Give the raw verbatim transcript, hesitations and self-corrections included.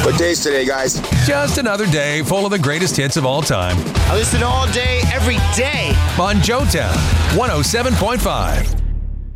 What day is today, guys? Just another day full of the greatest hits of all time. I listen all day, every day. On Joetown, one oh seven point five.